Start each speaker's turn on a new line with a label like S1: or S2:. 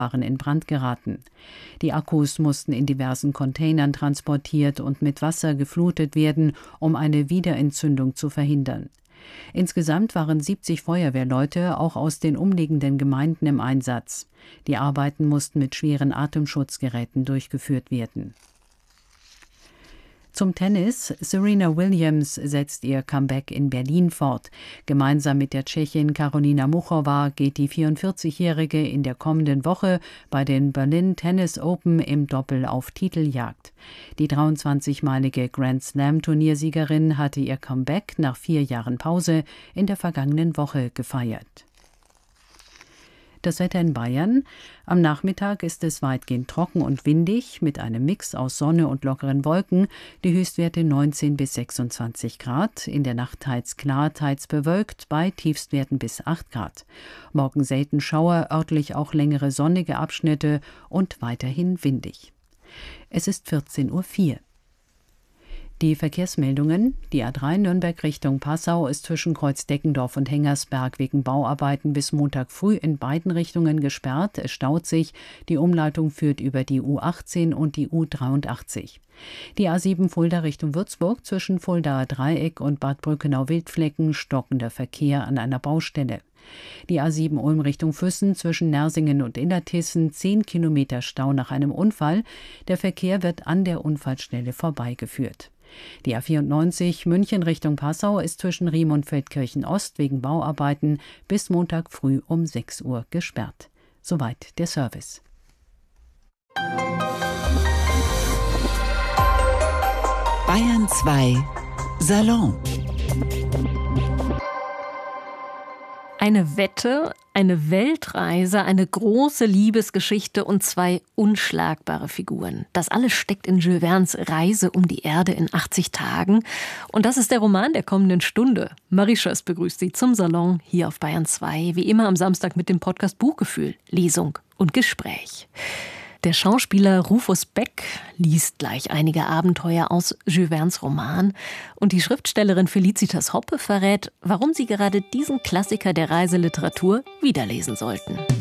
S1: waren in Brand geraten. Die Akkus mussten in diversen Containern transportiert und mit Wasser geflutet werden, um eine Wiederentzündung zu verhindern. Insgesamt waren 70 Feuerwehrleute auch aus den umliegenden Gemeinden im Einsatz. Die Arbeiten mussten mit schweren Atemschutzgeräten durchgeführt werden. Zum Tennis. Serena Williams setzt ihr Comeback in Berlin fort. Gemeinsam mit der Tschechin Karolina Muchova geht die 44-Jährige in der kommenden Woche bei den Berlin Tennis Open im Doppel auf Titeljagd. Die 23-malige Grand-Slam-Turniersiegerin hatte ihr Comeback nach 4 Jahren Pause in der vergangenen Woche gefeiert. Das Wetter in Bayern. Am Nachmittag ist es weitgehend trocken und windig mit einem Mix aus Sonne und lockeren Wolken. Die Höchstwerte 19 bis 26 Grad. In der Nacht teils klar, teils bewölkt, bei Tiefstwerten bis 8 Grad. Morgen selten Schauer, örtlich auch längere sonnige Abschnitte und weiterhin windig. Es ist 14:04 Uhr. Die Verkehrsmeldungen. Die A3 Nürnberg Richtung Passau ist zwischen Kreuzdeckendorf und Hengersberg wegen Bauarbeiten bis Montag früh in beiden Richtungen gesperrt. Es staut sich. Die Umleitung führt über die U18 und die U83. Die A7 Fulda Richtung Würzburg zwischen Fuldaer Dreieck und Bad Brückenau-Wildflecken stockender Verkehr an einer Baustelle. Die A7 Ulm Richtung Füssen zwischen Nersingen und Illertissen 10 Kilometer Stau nach einem Unfall. Der Verkehr wird an der Unfallstelle vorbeigeführt. Die A94 München Richtung Passau ist zwischen Riem und Feldkirchen Ost wegen Bauarbeiten bis Montag früh um 6 Uhr gesperrt. Soweit der Service.
S2: Bayern 2 Salon.
S3: Eine Wette, eine Weltreise, eine große Liebesgeschichte und 2 unschlagbare Figuren. Das alles steckt in Jules Vernes Reise um die Erde in 80 Tagen. Und das ist der Roman der kommenden Stunde. Marie Schöss begrüßt Sie zum Salon hier auf Bayern 2. Wie immer am Samstag mit dem Podcast Buchgefühl, Lesung und Gespräch. Der Schauspieler Rufus Beck liest gleich einige Abenteuer aus Jules Vernes Roman. Und die Schriftstellerin Felicitas Hoppe verrät, warum Sie gerade diesen Klassiker der Reiseliteratur wiederlesen sollten.